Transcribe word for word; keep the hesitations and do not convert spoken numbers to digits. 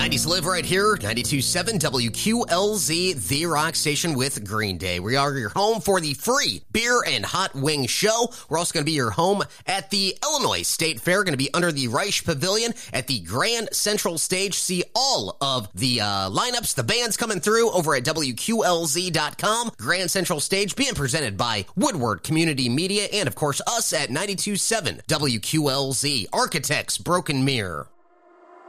nineties live right here, ninety-two point seven W Q L Z, the rock station with Green Day. We are your home for the free beer and hot wing show. We're also going to be your home at the Illinois State Fair, going to be under the Reich Pavilion at the Grand Central Stage. See all of the uh, lineups, the bands coming through over at W Q L Z dot com. Grand Central Stage being presented by Woodward Community Media and, of course, us at ninety-two point seven W Q L Z. Architects Broken Mirror.